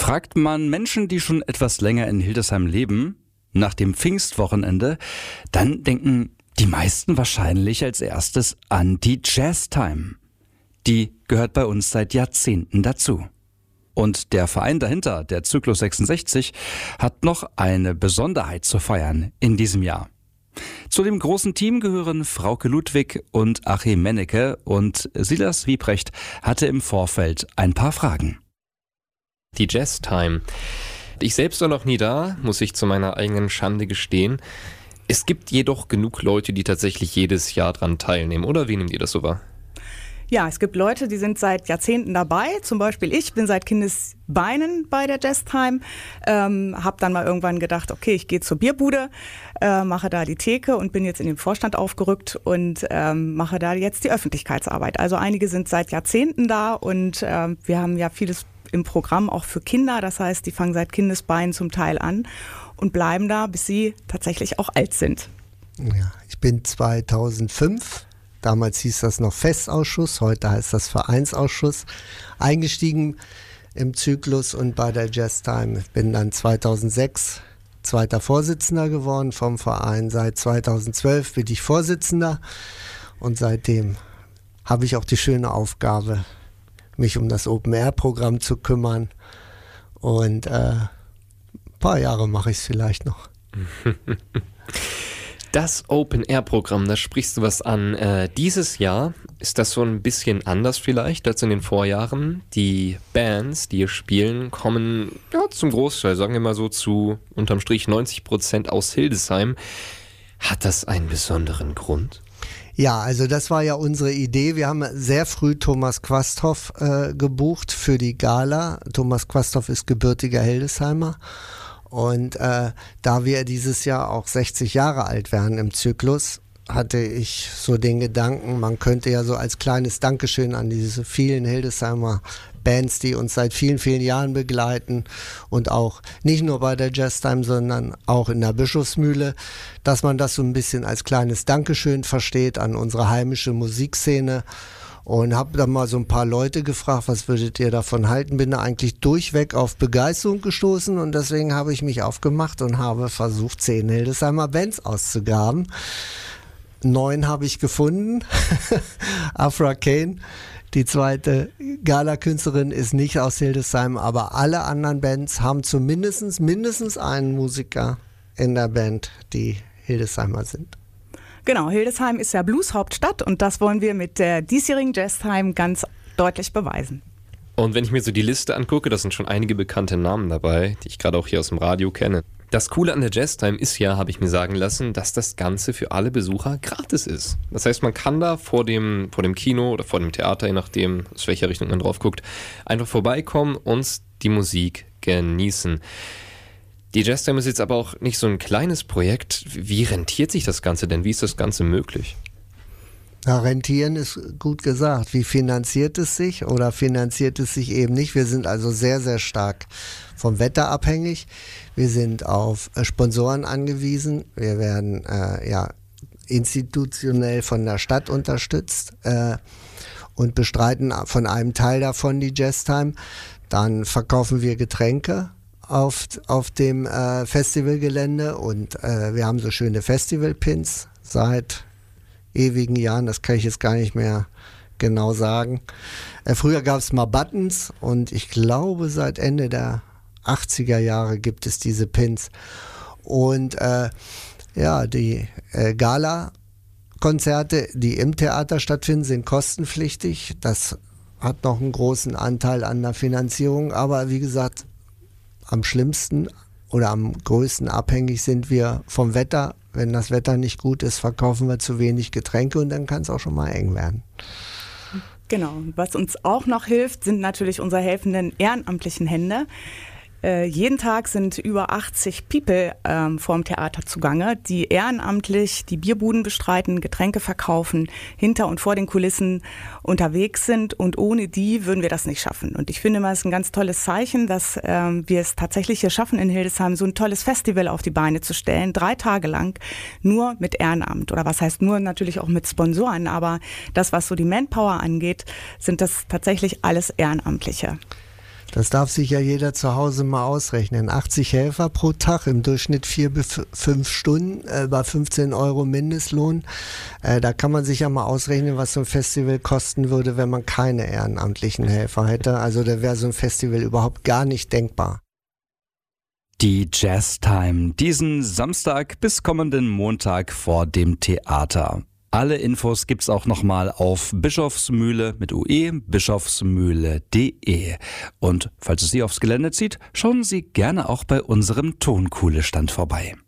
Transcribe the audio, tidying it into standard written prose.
Fragt man Menschen, die schon etwas länger in Hildesheim leben, nach dem Pfingstwochenende, dann denken die meisten wahrscheinlich als erstes an die Jazztime. Die gehört bei uns seit Jahrzehnten dazu. Und der Verein dahinter, der Zyklus 66, hat noch eine Besonderheit zu feiern in diesem Jahr. Zu dem großen Team gehören Frauke Ludwig und Achim Mennecke, und Silas Wiebrecht hatte im Vorfeld ein paar Fragen. Die Jazztime. Ich selbst war noch nie da, muss ich zu meiner eigenen Schande gestehen. Es gibt jedoch genug Leute, die tatsächlich jedes Jahr dran teilnehmen, oder wie nehmt ihr das so wahr? Ja, es gibt Leute, die sind seit Jahrzehnten dabei. Zum Beispiel ich bin seit Kindesbeinen bei der Jazztime. Habe dann mal irgendwann gedacht, okay, ich gehe zur Bierbude, mache da die Theke und bin jetzt in den Vorstand aufgerückt und mache da jetzt die Öffentlichkeitsarbeit. Also einige sind seit Jahrzehnten da und wir haben ja vieles im Programm auch für Kinder. Das heißt, die fangen seit Kindesbeinen zum Teil an und bleiben da, bis sie tatsächlich auch alt sind. Ja, ich bin 2005. Damals hieß das noch Festausschuss, heute heißt das Vereinsausschuss, eingestiegen im Zyklus und bei der Jazztime. Ich bin dann 2006 zweiter Vorsitzender geworden vom Verein. Seit 2012 bin ich Vorsitzender und seitdem habe ich auch die schöne Aufgabe, mich um das Open-Air-Programm zu kümmern. Und ein paar Jahre mache ich es vielleicht noch. Das Open-Air-Programm, da sprichst du was an. Dieses Jahr ist das so ein bisschen anders vielleicht als in den Vorjahren. Die Bands, die hier spielen, kommen zum Großteil, sagen wir mal so, zu unterm Strich 90% aus Hildesheim. Hat das einen besonderen Grund? Ja, also das war ja unsere Idee. Wir haben sehr früh Thomas Quasthoff gebucht für die Gala. Thomas Quasthoff ist gebürtiger Hildesheimer. Und da wir dieses Jahr auch 60 Jahre alt werden im Zyklus, hatte ich so den Gedanken, man könnte ja so als kleines Dankeschön an diese vielen Hildesheimer Bands, die uns seit vielen, vielen Jahren begleiten und auch nicht nur bei der Jazztime, sondern auch in der Bischofsmühle, dass man das so ein bisschen als kleines Dankeschön versteht an unsere heimische Musikszene. Und habe dann mal so ein paar Leute gefragt, was würdet ihr davon halten? Bin da eigentlich durchweg auf Begeisterung gestoßen und deswegen habe ich mich aufgemacht und habe versucht, 10 Hildesheimer Bands auszugraben. 9 habe ich gefunden. Afra Kane, die zweite Gala-Künstlerin, ist nicht aus Hildesheim, aber alle anderen Bands haben zumindest mindestens einen Musiker in der Band, die Hildesheimer sind. Genau, Hildesheim ist ja Blues-Hauptstadt und das wollen wir mit der diesjährigen Jazztime ganz deutlich beweisen. Und wenn ich mir so die Liste angucke, da sind schon einige bekannte Namen dabei, die ich gerade auch hier aus dem Radio kenne. Das Coole an der Jazztime ist ja, habe ich mir sagen lassen, dass das Ganze für alle Besucher gratis ist. Das heißt, man kann da vor dem Kino oder vor dem Theater, je nachdem, aus welcher Richtung man drauf guckt, einfach vorbeikommen und die Musik genießen. Die Jazztime ist jetzt aber auch nicht so ein kleines Projekt. Wie rentiert sich das Ganze denn? Wie ist das Ganze möglich? Ja, rentieren ist gut gesagt. Wie finanziert es sich oder finanziert es sich eben nicht? Wir sind also sehr, sehr stark vom Wetter abhängig. Wir sind auf Sponsoren angewiesen. Wir werden institutionell von der Stadt unterstützt und bestreiten von einem Teil davon die Jazztime. Dann verkaufen wir Getränke auf dem Festivalgelände und wir haben so schöne Festivalpins seit ewigen Jahren, das kann ich jetzt gar nicht mehr genau sagen. Früher gab es mal Buttons und ich glaube seit Ende der 80er Jahre gibt es diese Pins. Und die Gala-Konzerte, die im Theater stattfinden, sind kostenpflichtig. Das hat noch einen großen Anteil an der Finanzierung, aber wie gesagt, am schlimmsten oder am größten abhängig sind wir vom Wetter. Wenn das Wetter nicht gut ist, verkaufen wir zu wenig Getränke und dann kann es auch schon mal eng werden. Genau. Was uns auch noch hilft, sind natürlich unsere helfenden ehrenamtlichen Hände. Jeden Tag sind über 80 People vorm Theater zugange, die ehrenamtlich die Bierbuden bestreiten, Getränke verkaufen, hinter und vor den Kulissen unterwegs sind und ohne die würden wir das nicht schaffen. Und ich finde mal, es ist ein ganz tolles Zeichen, dass wir es tatsächlich hier schaffen, in Hildesheim so ein tolles Festival auf die Beine zu stellen, 3 Tage lang, nur mit Ehrenamt. Oder was heißt nur, natürlich auch mit Sponsoren, aber das, was so die Manpower angeht, sind das tatsächlich alles Ehrenamtliche. Das darf sich ja jeder zu Hause mal ausrechnen. 80 Helfer pro Tag, im Durchschnitt 4 bis 5 Stunden, bei 15 € Mindestlohn. Da kann man sich ja mal ausrechnen, was so ein Festival kosten würde, wenn man keine ehrenamtlichen Helfer hätte. Also da wäre so ein Festival überhaupt gar nicht denkbar. Die Jazztime, diesen Samstag bis kommenden Montag vor dem Theater. Alle Infos gibt's auch nochmal auf Bischofsmühle mit UE, bischofsmühle.de. Und falls es Sie aufs Gelände zieht, schauen Sie gerne auch bei unserem Tonkuhle-Stand vorbei.